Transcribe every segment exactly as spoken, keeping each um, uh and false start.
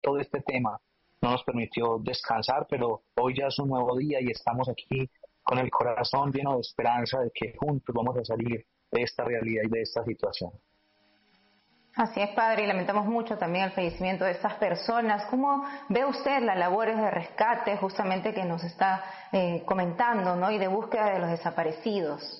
todo este tema no nos permitió descansar, pero hoy ya es un nuevo día y estamos aquí con el corazón lleno de esperanza de que juntos vamos a salir de esta realidad y de esta situación. Así es, padre, y lamentamos mucho también el fallecimiento de estas personas. ¿Cómo ve usted las labores de rescate justamente que nos está eh, comentando, ¿no? Y de búsqueda de los desaparecidos?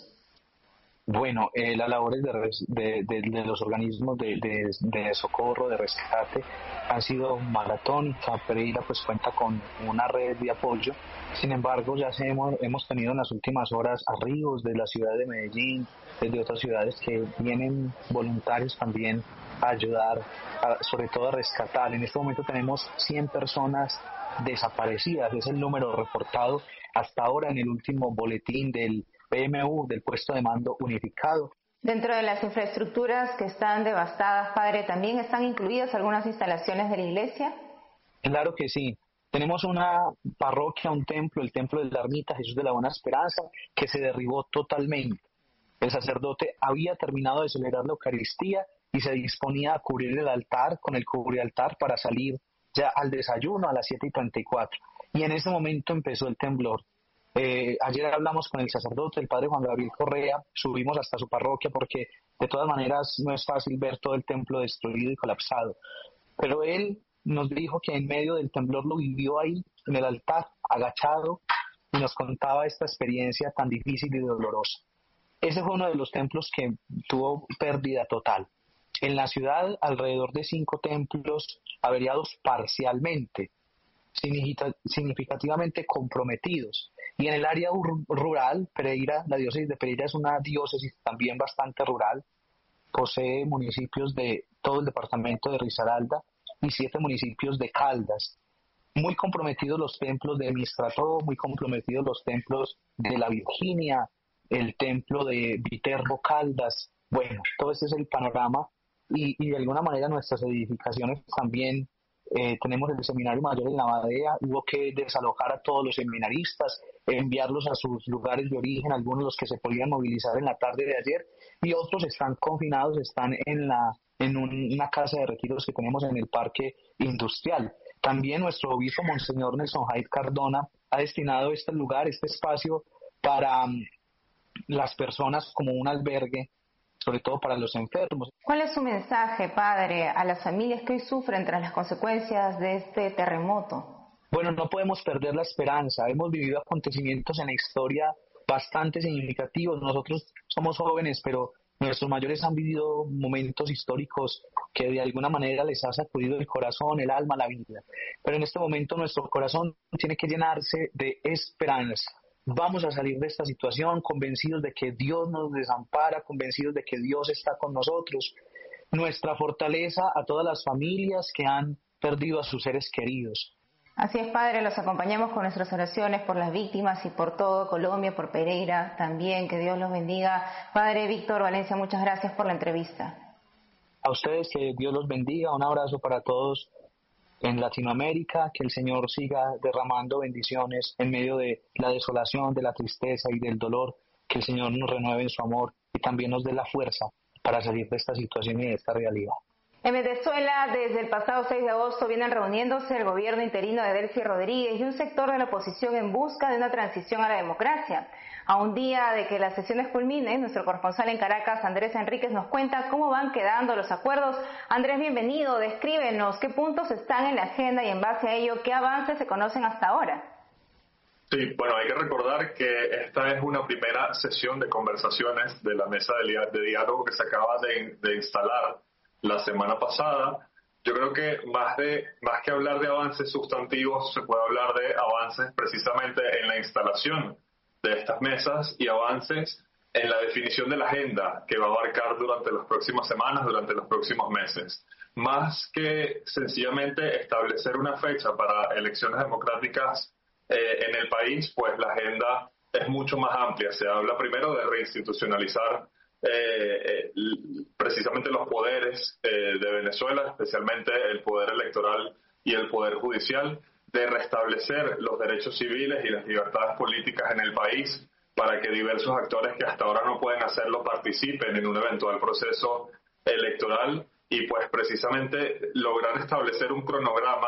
Bueno, eh, las labores de, res, de, de, de los organismos de, de, de socorro, de rescate, han sido maratónicas. Pereira pues cuenta con una red de apoyo. Sin embargo, ya se hemos, hemos tenido en las últimas horas arribos de la ciudad de Medellín, desde otras ciudades que vienen voluntarios también a ayudar, a, sobre todo a rescatar. En este momento tenemos cien personas desaparecidas, es el número reportado hasta ahora en el último boletín del P M U, del puesto de mando unificado. Dentro de las infraestructuras que están devastadas, padre, ¿también están incluidas algunas instalaciones de la iglesia? Claro que sí. Tenemos una parroquia, un templo, el templo de la Ermita Jesús de la Buena Esperanza, que se derribó totalmente. El sacerdote había terminado de celebrar la Eucaristía y se disponía a cubrir el altar con el cubrialtar para salir ya al desayuno a las siete y treinta y cuatro. Y en ese momento empezó el temblor. Eh, ayer hablamos con el sacerdote, el padre Juan Gabriel Correa, subimos hasta su parroquia porque de todas maneras no es fácil ver todo el templo destruido y colapsado. Pero él nos dijo que en medio del temblor lo vivió ahí, en el altar, agachado, y nos contaba esta experiencia tan difícil y dolorosa. Ese fue uno de los templos que tuvo pérdida total. En la ciudad, alrededor de cinco templos averiados parcialmente, significativamente comprometidos. Y en el área ur- rural, Pereira, la diócesis de Pereira es una diócesis también bastante rural, posee municipios de todo el departamento de Risaralda y siete municipios de Caldas. Muy comprometidos los templos de Mistrató, muy comprometidos los templos de la Virginia, el templo de Viterbo Caldas. Bueno, todo este es el panorama y, y de alguna manera nuestras edificaciones también. Eh, tenemos el seminario mayor en la Badea, hubo que desalojar a todos los seminaristas, enviarlos a sus lugares de origen, algunos los que se podían movilizar en la tarde de ayer, y otros están confinados, están en la en un, una casa de retiros que tenemos en el parque industrial. También nuestro obispo Monseñor Nelson Jair Cardona ha destinado este lugar, este espacio para um, las personas como un albergue, sobre todo para los enfermos. ¿Cuál es su mensaje, padre, a las familias que hoy sufren tras las consecuencias de este terremoto? Bueno, no podemos perder la esperanza. Hemos vivido acontecimientos en la historia bastante significativos. Nosotros somos jóvenes, pero nuestros mayores han vivido momentos históricos que de alguna manera les ha sacudido el corazón, el alma, la vida. Pero en este momento nuestro corazón tiene que llenarse de esperanza. Vamos a salir de esta situación convencidos de que Dios nos desampara, convencidos de que Dios está con nosotros. Nuestra fortaleza a todas las familias que han perdido a sus seres queridos. Así es, padre, los acompañamos con nuestras oraciones por las víctimas y por todo Colombia, por Pereira también, que Dios los bendiga. Padre Víctor Valencia, muchas gracias por la entrevista. A ustedes, que Dios los bendiga, un abrazo para todos en Latinoamérica, que el Señor siga derramando bendiciones en medio de la desolación, de la tristeza y del dolor, que el Señor nos renueve en su amor y también nos dé la fuerza para salir de esta situación y de esta realidad. En Venezuela, desde el pasado seis de agosto, vienen reuniéndose el gobierno interino de Delcy Rodríguez y un sector de la oposición en busca de una transición a la democracia. A un día de que las sesiones culminen, nuestro corresponsal en Caracas, Andrés Enríquez, nos cuenta cómo van quedando los acuerdos. Andrés, bienvenido. Descríbenos qué puntos están en la agenda y en base a ello, qué avances se conocen hasta ahora. Sí, bueno, hay que recordar que esta es una primera sesión de conversaciones de la mesa de diálogo que se acaba de, de instalar la semana pasada. Yo creo que más de más que hablar de avances sustantivos, se puede hablar de avances precisamente en la instalación de estas mesas y avances en la definición de la agenda que va a abarcar durante las próximas semanas, durante los próximos meses. Más que sencillamente establecer una fecha para elecciones democráticas eh, en el país, pues la agenda es mucho más amplia. Se habla primero de reinstitucionalizar Eh, eh, precisamente los poderes eh, de Venezuela, especialmente el poder electoral y el poder judicial, de restablecer los derechos civiles y las libertades políticas en el país para que diversos actores que hasta ahora no pueden hacerlo participen en un eventual proceso electoral y pues precisamente lograr establecer un cronograma